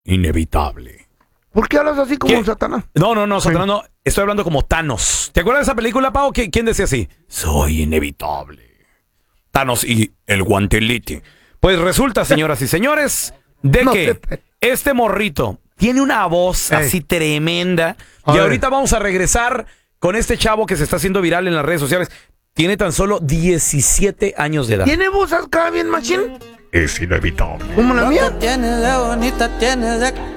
inevitable. ¿Por qué hablas así como Satanás? No, Satanás no. Estoy hablando como Thanos. ¿Te acuerdas de esa película, Pau? ¿Quién decía así? Soy inevitable. Thanos y el guantelete. Pues resulta, señoras y señores, de que este morrito tiene una voz así tremenda. Y ahorita vamos a regresar con este chavo que se está haciendo viral en las redes sociales. Tiene tan solo 17 años de edad. ¿Tiene voz acá bien machín? Es inevitable. ¿Como la mía? Tiene de bonita, tiene de